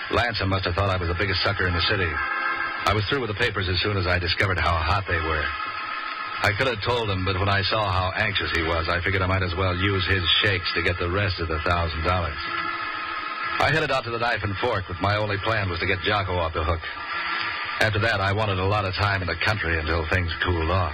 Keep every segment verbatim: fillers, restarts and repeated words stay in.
Lansom must have thought I was the biggest sucker in the city. I was through with the papers as soon as I discovered how hot they were. I could have told him, but when I saw how anxious he was, I figured I might as well use his shakes to get the rest of the thousand dollars. I headed out to the knife and fork, but my only plan was to get Jocko off the hook. After that, I wanted a lot of time in the country until things cooled off.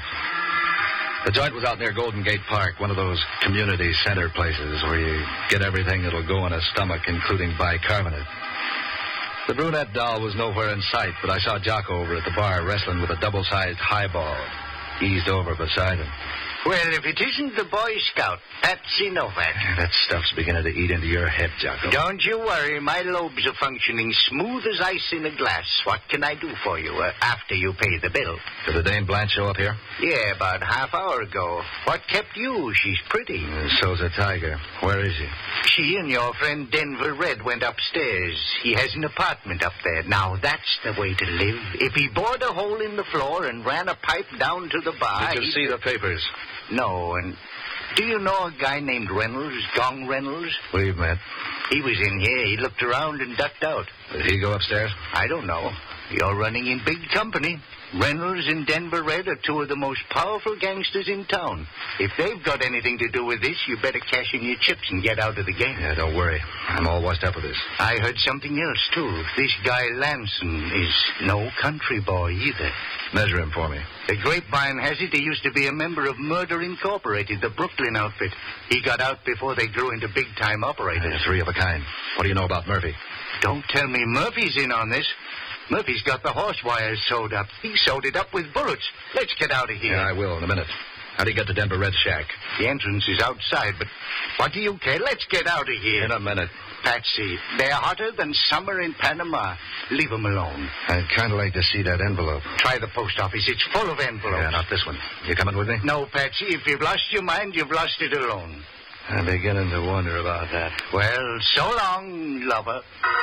The joint was out near Golden Gate Park, one of those community center places where you get everything that'll go in a stomach, including bicarbonate. The brunette doll was nowhere in sight, but I saw Jocko over at the bar wrestling with a double-sized highball, eased over beside him. Well, if it isn't the Boy Scout, Patsy Novak. That stuff's beginning to eat into your head, Jocko. Don't you worry. My lobes are functioning smooth as ice in a glass. What can I do for you uh, after you pay the bill? Did the Dame Blanche show up here? Yeah, about a half hour ago. What kept you? She's pretty. Uh, so's a tiger. Where is she? She and your friend Denver Red went upstairs. He has an apartment up there. Now, that's the way to live. If he bored a hole in the floor and ran a pipe down to the bar... Did you see the papers? No, and do you know a guy named Reynolds, Gong Reynolds? We've met. He was in here. He looked around and ducked out. Did he go upstairs? I don't know. You're running in big company. Reynolds and Denver Red are two of the most powerful gangsters in town. If they've got anything to do with this, you better cash in your chips and get out of the game. Yeah, don't worry. I'm all washed up with this. I heard something else, too. This guy Lanson is no country boy either. Measure him for me. The grapevine has it he used to be a member of Murder Incorporated, the Brooklyn outfit. He got out before they grew into big-time operators. Uh, three of a kind. What do you know about Murphy? Don't tell me Murphy's in on this. Murphy's got the horse wires sewed up. He sewed it up with bullets. Let's get out of here. Yeah, I will in a minute. How do you get to Denver Red's shack? The entrance is outside, but what do you care? Let's get out of here. In a minute. Patsy, they're hotter than summer in Panama. Leave them alone. I'd kind of like to see that envelope. Try the post office. It's full of envelopes. Yeah, not this one. You coming with me? No, Patsy. If you've lost your mind, you've lost it alone. I'm beginning to wonder about that. Well, so long, lover.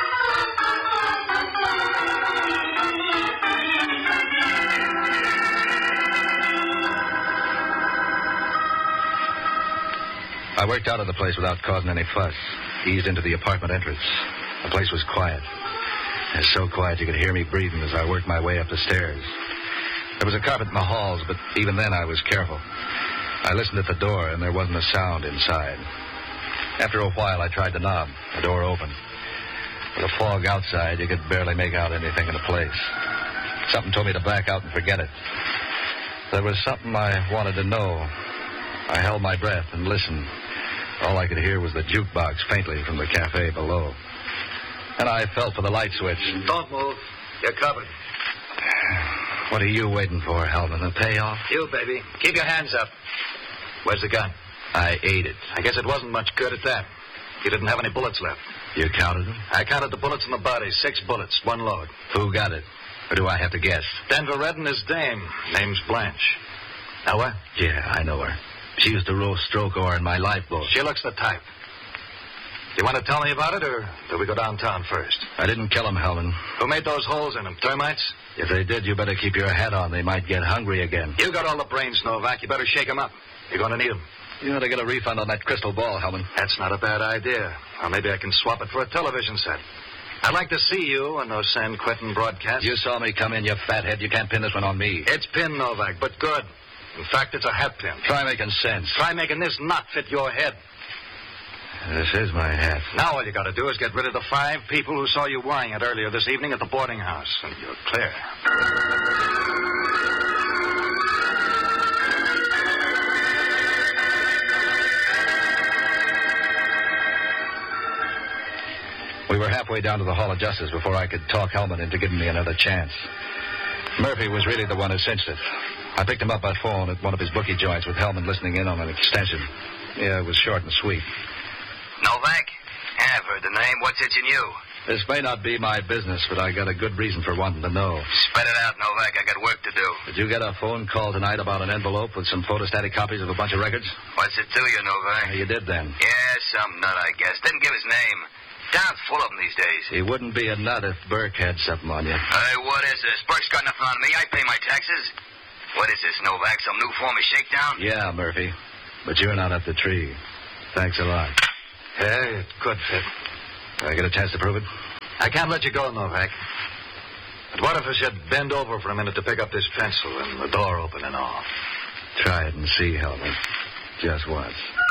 I worked out of the place without causing any fuss. Eased into the apartment entrance. The place was quiet. It was so quiet you could hear me breathing as I worked my way up the stairs. There was a carpet in the halls, but even then I was careful. I listened at the door, and there wasn't a sound inside. After a while, I tried the knob. The door opened. With the fog outside, you could barely make out anything in the place. Something told me to back out and forget it. There was something I wanted to know. I held my breath and listened. All I could hear was the jukebox faintly from the cafe below. And I felt for the light switch. Don't move. You're covered. What are you waiting for, Hellman? The payoff? You, baby. Keep your hands up. Where's the gun? I ate it. I guess it wasn't much good at that. You didn't have any bullets left. You counted them? I counted the bullets in the body. Six bullets, one load. Who got it? Or do I have to guess? Denver Red and his dame. Name's Blanche. Know her? Yeah, I know her. She used to roast stroke ore in my lifeboat. She looks the type. You want to tell me about it, or do we go downtown first? I didn't kill him, Hellman. Who made those holes in them? Termites? If they did, you better keep your hat on. They might get hungry again. You got all the brains, Novak. You better shake them up. You're going to need them. You ought to get a refund on that crystal ball, Hellman. That's not a bad idea. Or maybe I can swap it for a television set. I'd like to see you on those San Quentin broadcasts. You saw me come in, you fathead. You can't pin this one on me. It's pinned, Novak, but good. In fact, it's a hat pin. Try making sense. Try making this knot fit your head. This is my hat. Now all you got to do is get rid of the five people who saw you wearing it earlier this evening at the boarding house, and you're clear. We were halfway down to the Hall of Justice before I could talk Hellman into giving me another chance. Murphy was really the one who cinched it. I picked him up by phone at one of his bookie joints with Hellman listening in on an extension. Yeah, it was short and sweet. Novak? Yeah, I've heard the name. What's itching you? This may not be my business, but I got a good reason for wanting to know. Spread it out, Novak. I got work to do. Did you get a phone call tonight about an envelope with some photostatic copies of a bunch of records? What's it to you, Novak? Yeah, you did then. Yeah, some nut, I guess. Didn't give his name. Town's full of them these days. He wouldn't be a nut if Burke had something on you. Hey, what is this? Burke's got nothing on me. I pay my taxes. What is this, Novak? Some new form of shakedown? Yeah, Murphy. But you're not up the tree. Thanks a lot. Yeah, it could fit. Did I get a chance to prove it? I can't let you go, Novak. But what if I should bend over for a minute to pick up this pencil and the door open and all? Try it and see, Helmut. Just once.